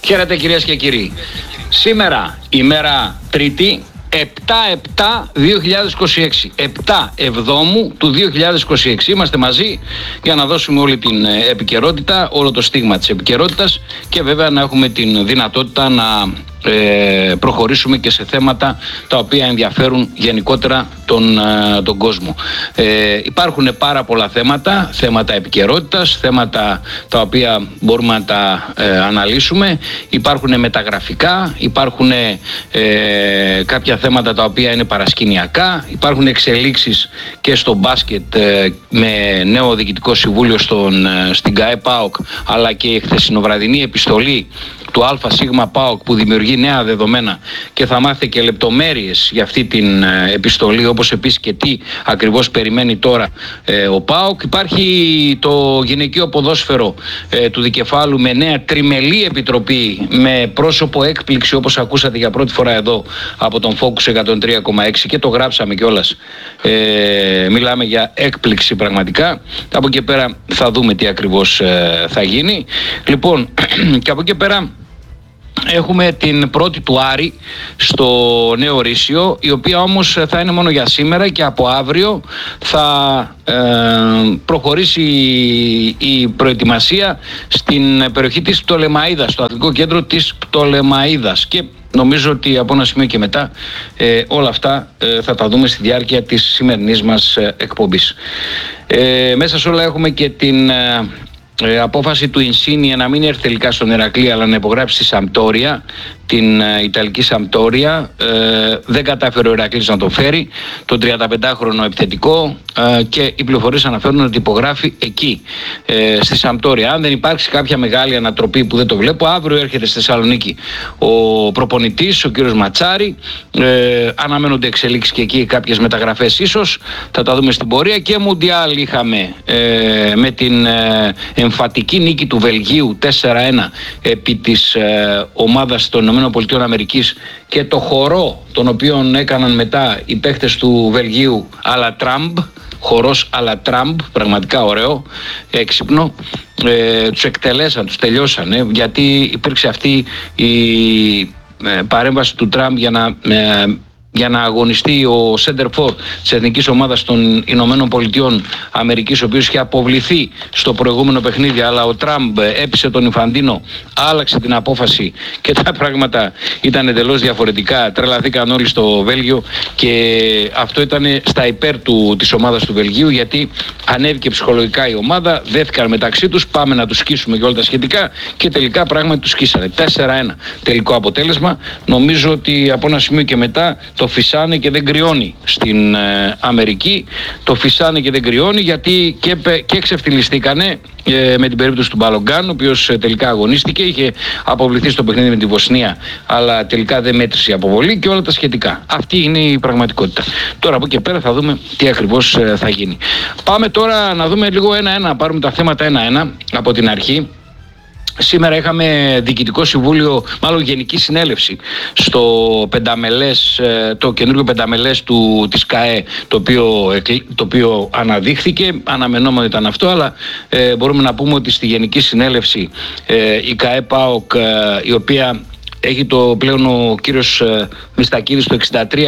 Χαίρετε κυρίες και κύριοι. Σήμερα, ημέρα Τρίτη, 7-7-2026. 7 Εβδόμου του 2026. Είμαστε μαζί για να δώσουμε όλη την επικαιρότητα, όλο το στίγμα της επικαιρότητας και βέβαια να έχουμε την δυνατότητα να προχωρήσουμε και σε θέματα τα οποία ενδιαφέρουν γενικότερα τον κόσμο. Υπάρχουν πάρα πολλά θέματα επικαιρότητας, θέματα τα οποία μπορούμε να τα αναλύσουμε. Υπάρχουν μεταγραφικά, υπάρχουν κάποια θέματα τα οποία είναι παρασκηνιακά, υπάρχουν εξελίξεις και στο μπάσκετ με νέο διοικητικό συμβούλιο στην ΚΑΕ ΠΑΟΚ, αλλά και η χθεσινοβραδινή επιστολή του ΑΣ ΠΑΟΚ που δημιουργεί νέα δεδομένα και θα μάθετε και λεπτομέρειες για αυτή την επιστολή, όπως επίσης και τι ακριβώς περιμένει τώρα ο ΠΑΟΚ. Υπάρχει το γυναικείο ποδόσφαιρο του Δικεφάλου με νέα τριμελή επιτροπή με πρόσωπο έκπληξη, όπως ακούσατε για πρώτη φορά εδώ από τον Focus 103,6 και το γράψαμε κιόλας. Μιλάμε για έκπληξη πραγματικά. Από εκεί πέρα θα δούμε τι ακριβώς θα γίνει. Λοιπόν, και από εκεί πέρα έχουμε την πρώτη του Άρη στο Νέο Ρήσιο, η οποία όμως θα είναι μόνο για σήμερα και από αύριο θα προχωρήσει η προετοιμασία στην περιοχή της Πτολεμαΐδας, στο Αθλητικό Κέντρο της Πτολεμαΐδας, και νομίζω ότι από ένα σημείο και μετά όλα αυτά θα τα δούμε στη διάρκεια της σημερινής μας εκπομπής. Μέσα σε όλα έχουμε και την απόφαση του Ινσίνιε να μην έρθει τελικά στον Ηρακλή αλλά να υπογράψει στη Σαμπτόρια, την Ιταλική Σαμπτόρια. Δεν κατάφερε ο Ηρακλής να το φέρει, τον 35χρονο επιθετικό, και οι πληροφορίες αναφέρουν ότι υπογράφει εκεί, στη Σαμπτόρια. Αν δεν υπάρξει κάποια μεγάλη ανατροπή που δεν το βλέπω, αύριο έρχεται στη Θεσσαλονίκη ο προπονητής, ο κύριος Ματσάρη. Αναμένονται εξελίξεις και εκεί, κάποιες μεταγραφές ίσως, θα τα δούμε στην πορεία. Και Μουντιάλ είχαμε με την εμφατική νίκη του Βελγίου 4-1 επί της ομάδας των ΗΠΑ και το χορό τον οποίον έκαναν μετά οι παίχτες του Βελγίου αλλά Τραμπ, χορός αλλά Τραμπ, πραγματικά ωραίο, έξυπνο. Τους εκτελέσαν, τους τελειώσαν, γιατί υπήρξε αυτή η παρέμβαση του Τραμπ για να αγωνιστεί ο center for της εθνικής ομάδας των Ηνωμένων Πολιτειών Αμερικής, ο οποίος είχε αποβληθεί στο προηγούμενο παιχνίδι, αλλά ο Τραμπ έπεισε τον Ινφαντίνο, άλλαξε την απόφαση και τα πράγματα ήταν εντελώς διαφορετικά. Τρελαθήκαν όλοι στο Βέλγιο και αυτό ήταν στα υπέρ της ομάδας του Βελγίου, γιατί ανέβηκε ψυχολογικά η ομάδα, δέθηκαν μεταξύ τους, πάμε να τους σκίσουμε και όλα τα σχετικά, και τελικά πράγματι τους σκίσανε. 4-1 τελικό αποτέλεσμα. Νομίζω ότι από ένα σημείο και μετά το φυσάνε και δεν κρυώνει στην Αμερική. Το φυσάνε και δεν κρυώνει, γιατί και ξεφτυλιστήκανε με την περίπτωση του Μπαλογκάν, ο οποίος τελικά αγωνίστηκε, είχε αποβληθεί στο παιχνίδι με τη Βοσνία, αλλά τελικά δεν μέτρησε η αποβολή και όλα τα σχετικά. Αυτή είναι η πραγματικότητα. Τώρα από εκεί και πέρα θα δούμε τι ακριβώς θα γίνει. Πάμε τώρα να δούμε λίγο ένα-ένα, πάρουμε τα θέματα ένα-ένα από την αρχή. Σήμερα είχαμε διοικητικό συμβούλιο, μάλλον γενική συνέλευση στο πενταμελές, το καινούργιο πενταμελές της ΚΑΕ, το οποίο αναδείχθηκε, αναμενόμενο ήταν αυτό, αλλά μπορούμε να πούμε ότι στη γενική συνέλευση η ΚΑΕ ΠΑΟΚ, η οποία έχει πλέον ο κύριος Μιστακίδης το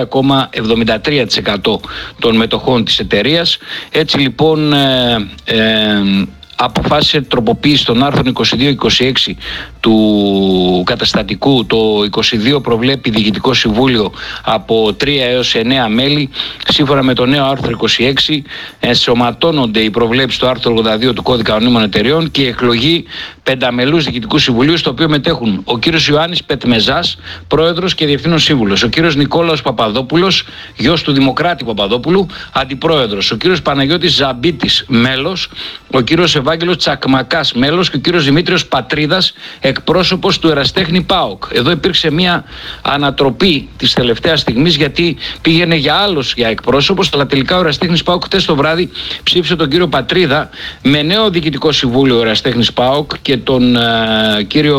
63,73% των μετοχών της εταιρείας. Έτσι λοιπόν αποφάσισε τροποποίηση των άρθρων 22-26 του καταστατικού. Το 22 προβλέπει διοικητικό συμβούλιο από 3 έως 9 μέλη. Σύμφωνα με το νέο άρθρο 26 ενσωματώνονται οι προβλέψεις στο άρθρο 82 του Κώδικα Ανωνύμων Εταιρεών και η εκλογή πενταμελούς διοικητικού συμβουλίου, στο οποίο μετέχουν ο κύριος Ιωάννης Πετμεζάς, πρόεδρος και διευθύνων σύμβουλος, ο κύριος Νικόλαος Παπαδόπουλος, γιος του Δημοκράτη Παπαδόπουλου, αντιπρόεδρος, ο κύριος Παναγιώτης Ζαμπίτης, μέλος, ο κύριος Ευάγγελος Τσακμακάς, μέλος, και ο κύριος Δημήτριος Πατρίδας, εκπρόσωπος του Εραστέχνη ΠΑΟΚ. Εδώ υπήρξε μια ανατροπή της τελευταίας στιγμής, γιατί πήγαινε για άλλος για εκπρόσωπος, αλλά τελικά ο Εραστέχνης ΠΑΟΚ χτες το βράδυ ψήφισε τον κύριο Πατρίδα με νέο διοικητικό συμβούλιο ο Εραστέχνης ΠΑΟΚ και τον κύριο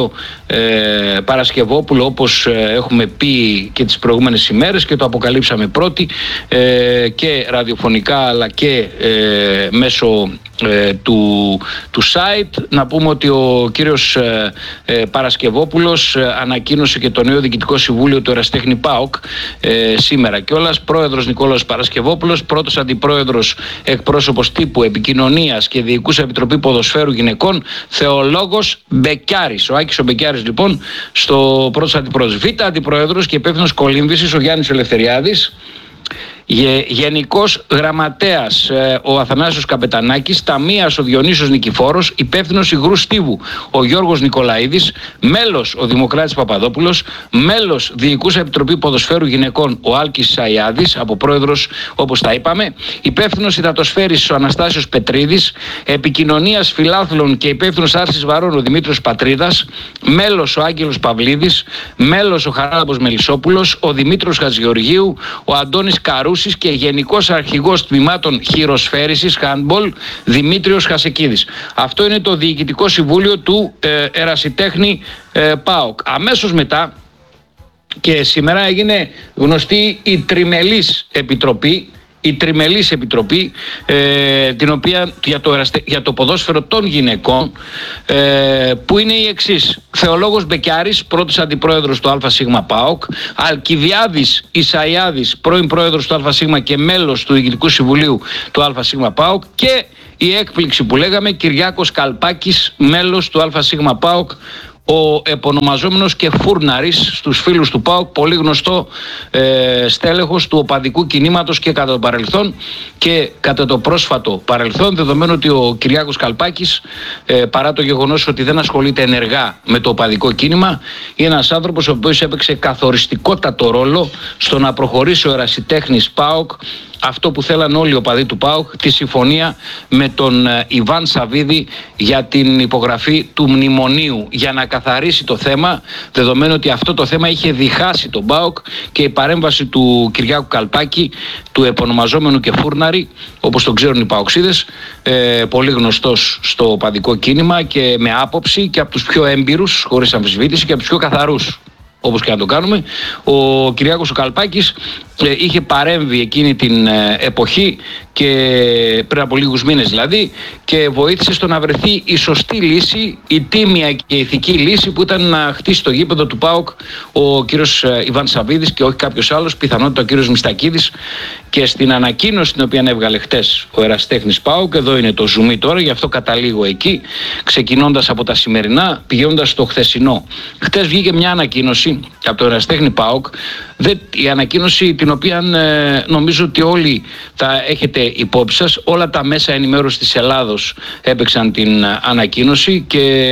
Παρασκευόπουλο, όπως έχουμε πει και τις προηγούμενες ημέρες και το αποκαλύψαμε πρώτοι και ραδιοφωνικά αλλά και μέσω του site. Να πούμε ότι ο κύριος Παρασκευόπουλος ανακοίνωσε και το νέο Διοικητικό Συμβούλιο του Ερασιτέχνη ΠΑΟΚ σήμερα κιόλας. Πρόεδρος Νικόλαος Παρασκευόπουλος, πρώτος αντιπρόεδρος εκπρόσωπος τύπου επικοινωνίας και Διοικούσα Επιτροπή Ποδοσφαίρου Γυναικών Θεολόγος Μπεκιάρης. Ο Άκης ο Μπεκιάρης λοιπόν στο πρώτος αντιπρόεδρος. Β' αντιπρόεδρος και υπεύθυνος κολύμβησης ο Γιάννης Ελευθεριάδης. Γενικός Γραμματέας ο Αθανάσιος Καπετανάκης, Ταμείας ο Διονύσιος Νικηφόρος, υπεύθυνος υγρού στίβου ο Γιώργος Νικολαίδης, μέλος ο Δημοκράτης Παπαδόπουλος, μέλος Διοικούσα Επιτροπή Ποδοσφαίρου Γυναικών ο Άλκης Σαϊάδης, από πρόεδρος όπως τα είπαμε, υπεύθυνος υδατοσφαίρης ο Αναστάσιος Πετρίδης, επικοινωνίας φιλάθλων και υπεύθυνος άρσης βαρών ο Δημήτριος Πατρίδας, μέλος ο Άγγελος Παυλίδης, μέλος ο Χαράλαμπος Μελισσόπουλος, ο Δημήτρος Χατζηγεωργίου, ο Αντώνης Καρούς και γενικός αρχηγός τμήματων χειροσφαίρισης handball Δημήτριος Χασεκίδης. Αυτό είναι το Διοικητικό Συμβούλιο του Ερασιτέχνη ΠΑΟΚ. Αμέσως μετά και σήμερα έγινε γνωστή η Τριμελής Επιτροπή, την οποία για το ποδόσφαιρο των γυναικών, που είναι η εξής: Θεολόγος Μπεκιάρης, πρώτος αντιπρόεδρος του ΑΣ ΠΑΟΚ, Αλκιβιάδης Ισαϊάδης, πρώην πρόεδρος του ΑΣ και μέλος του Διοικητικού Συμβουλίου του ΑΣ ΠΑΟΚ, και η έκπληξη που λέγαμε, Κυριάκος Καλπάκης, μέλος του ΑΣ ΠΑΟΚ, ο επωνομαζόμενος και φούρναρης στους φίλους του ΠΑΟΚ, πολύ γνωστό στέλεχος του οπαδικού κινήματος και κατά το παρελθόν και κατά το πρόσφατο παρελθόν, δεδομένου ότι ο Κυριάκος Καλπάκης, παρά το γεγονός ότι δεν ασχολείται ενεργά με το οπαδικό κίνημα, είναι ένας άνθρωπος ο οποίος έπαιξε καθοριστικότατο ρόλο στο να προχωρήσει ο ερασιτέχνης ΠΑΟΚ αυτό που θέλαν όλοι οι οπαδοί του ΠΑΟΚ, τη συμφωνία με τον Ιβάν Σαββίδη για την υπογραφή του μνημονίου, για να καθαρίσει το θέμα, δεδομένου ότι αυτό το θέμα είχε διχάσει τον ΠΑΟΚ, και η παρέμβαση του Κυριάκου Καλπάκη, του επωνομαζόμενου και φούρναρη, όπως τον ξέρουν οι ΠΑΟΚΣίδες, πολύ γνωστός στο οπαδικό κίνημα και με άποψη, και από τους πιο έμπειρους, χωρίς αμφισβήτηση, και από τους πιο καθαρούς, όπως και να το κάνουμε. Ο Κυριάκος ο Καλπάκης είχε παρέμβει εκείνη την εποχή, και πριν από λίγους μήνες δηλαδή, και βοήθησε στο να βρεθεί η σωστή λύση, η τίμια και ηθική λύση, που ήταν να χτίσει το γήπεδο του ΠΑΟΚ ο κύριος Ιβάν Σαββίδης και όχι κάποιος άλλος, πιθανότητα ο κύριος Μιστακίδης. Και στην ανακοίνωση την οποία έβγαλε χτες ο ερασιτέχνης ΠΑΟΚ, εδώ είναι το zoom τώρα, γι' αυτό καταλήγω εκεί, ξεκινώντας από τα σημερινά, πηγαίνοντας στο χθεσινό. Χτες βγήκε μια ανακοίνωση από το ερασιτέχνη ΠΑΟΚ, η ανακοίνωση την οποία νομίζω ότι όλοι θα έχετε υπόψη σας. Όλα τα μέσα ενημέρωσης της Ελλάδος έπαιξαν την ανακοίνωση, και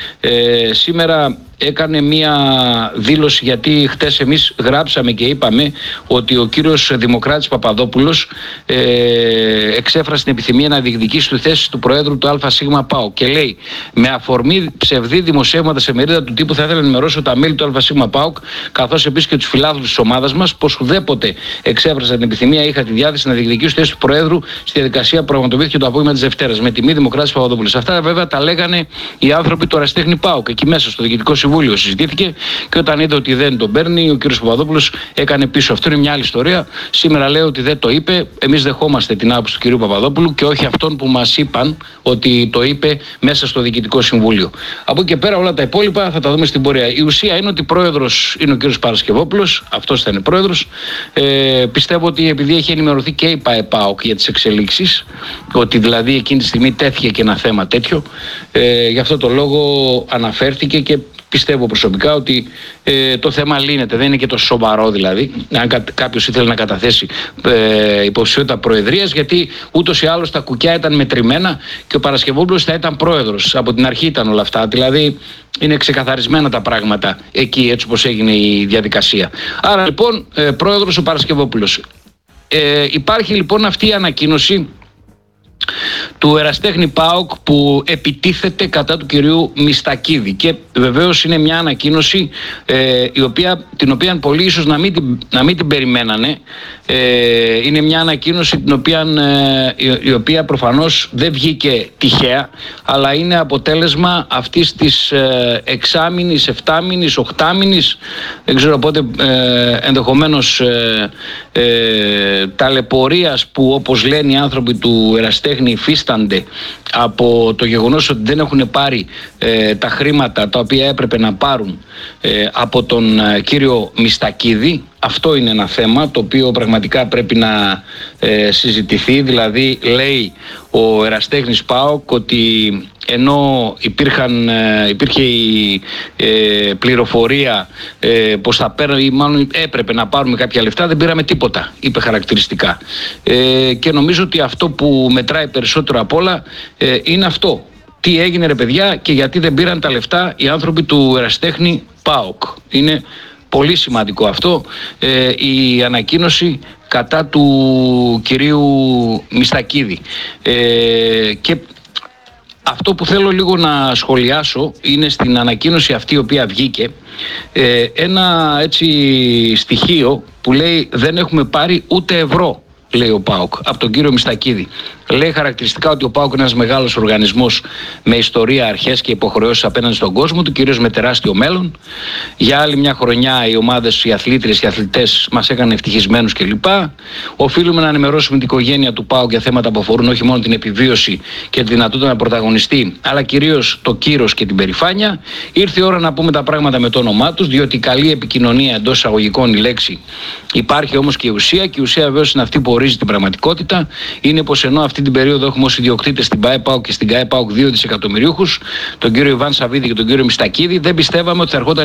σήμερα έκανε μία δήλωση, γιατί χτες εμείς γράψαμε και είπαμε ότι ο κύριος Δημοκράτης Παπαδόπουλος εξέφρασε την επιθυμία να διεκδικήσει τη θέση του Προέδρου του ΑΣ ΠΑΟΚ, και λέει: με αφορμή ψευδή δημοσιεύματα σε μερίδα του τύπου, θα ήθελα να ενημερώσω τα μέλη του ΑΣ ΠΑΟΚ, καθώς επίσης και τους φιλάθλους της ομάδας μας, πως ουδέποτε εξέφρασα την επιθυμία, είχα τη διάθεση να διεκδικήσω τη θέση του Προέδρου στη διαδικασία που πραγματοποιήθηκε το απόγευμα της Δευτέρας. Με τιμή Δημοκράτης Παπαδόπουλος. Αυτά βέβαια τα λέγανε οι άνθρωποι του ερασιτέχνη ΠΑΟΚ εκεί μέσα στο Διοικητικό Συμβούλιο. Συζητήθηκε, και όταν είδε ότι δεν τον παίρνει, ο κύριος Παπαδόπουλος έκανε πίσω. Αυτό είναι μια άλλη ιστορία. Σήμερα λέει ότι δεν το είπε. Εμείς δεχόμαστε την άποψη του κυρίου Παπαδόπουλου, και όχι αυτόν που μας είπαν ότι το είπε μέσα στο Διοικητικό Συμβούλιο. Από εκεί και πέρα όλα τα υπόλοιπα θα τα δούμε στην πορεία. Η ουσία είναι ότι πρόεδρος είναι ο κύριος Παρασκευόπουλος, αυτός θα είναι πρόεδρος. Πιστεύω ότι επειδή έχει ενημερωθεί και η ΠΑΟΚ για τις εξελίξεις, ότι δηλαδή εκείνη τη στιγμή τέθηκε και ένα θέμα τέτοιο, γι' αυτό το λόγο αναφέρθηκε, και πιστεύω προσωπικά ότι το θέμα λύνεται. Δεν είναι και το σοβαρό δηλαδή, αν κάποιος ήθελε να καταθέσει υποψηφιότητα προεδρίας, γιατί ούτως ή άλλως τα κουκιά ήταν μετρημένα και ο Παρασκευόπουλος θα ήταν πρόεδρος. Από την αρχή ήταν όλα αυτά. Δηλαδή είναι ξεκαθαρισμένα τα πράγματα εκεί, έτσι όπως έγινε η διαδικασία. Άρα λοιπόν πρόεδρος ο Παρασκευόπουλος. Υπάρχει λοιπόν αυτή η ανακοίνωση του εραστέχνη ΠΑΟΚ που επιτίθεται κατά του κυρίου Μιστακίδη. Και βεβαίως είναι μια ανακοίνωση την οποία πολλοί ίσως να μην την περιμένανε. Είναι μια ανακοίνωση η οποία προφανώς δεν βγήκε τυχαία, αλλά είναι αποτέλεσμα αυτής της εξάμηνης, εφτάμηνης, οχτάμηνης, δεν ξέρω πότε, ενδεχομένως ταλαιπωρίας που, όπως λένε οι άνθρωποι του εραστέχνη, υφίστανται από το γεγονός ότι δεν έχουν πάρει τα χρήματα τα οποία έπρεπε να πάρουν από τον κύριο Μιστακίδη. Αυτό είναι ένα θέμα το οποίο πραγματικά πρέπει να συζητηθεί. Δηλαδή λέει ο εραστέχνης ΠΑΟΚ ότι ενώ υπήρχε η πληροφορία πως θα παίρνει, ή μάλλον έπρεπε να πάρουμε κάποια λεφτά, δεν πήραμε τίποτα, είπε χαρακτηριστικά. Και νομίζω ότι αυτό που μετράει περισσότερο απ' όλα είναι αυτό. Τι έγινε ρε παιδιά και γιατί δεν πήραν τα λεφτά οι άνθρωποι του εραστέχνη ΠΑΟΚ. Είναι πολύ σημαντικό αυτό, η ανακοίνωση κατά του κυρίου Μιστακίδη. Και αυτό που θέλω λίγο να σχολιάσω είναι στην ανακοίνωση αυτή η οποία βγήκε ένα έτσι στοιχείο που λέει δεν έχουμε πάρει ούτε ευρώ, λέει ο ΠΑΟΚ, από τον κύριο Μιστακίδη. Λέει χαρακτηριστικά ότι ο ΠΑΟΚ είναι ένας μεγάλος οργανισμός με ιστορία, αρχές και υποχρεώσεις απέναντι στον κόσμο του, κυρίως με τεράστιο μέλλον. Για άλλη μια χρονιά οι ομάδες, οι αθλήτριες, οι αθλητές μας έκαναν ευτυχισμένους κλπ. Οφείλουμε να ενημερώσουμε την οικογένεια του ΠΑΟΚ για θέματα που αφορούν όχι μόνο την επιβίωση και τη δυνατότητα να πρωταγωνιστεί, αλλά κυρίως το κύρος και την περηφάνεια. Ήρθε η ώρα να πούμε τα πράγματα με το όνομά τους, διότι καλή επικοινωνία, εντός εισαγωγικών η λέξη, υπάρχει όμως και η ουσία. Και η ουσία βεβαίως είναι αυτή που ορίζει την πραγματικότητα. Είναι πως ενώ αυτή την περίοδο έχουμε ως ιδιοκτήτες στην ΠΑΕ ΠΑΟΚ και στην ΚΑΕ ΠΑΟΚ 2 δισεκατομμυρίουχους, τον κύριο Ιβάν Σαββίδη και τον κύριο Μιστακίδη, δεν πιστεύαμε ότι θα ερχόταν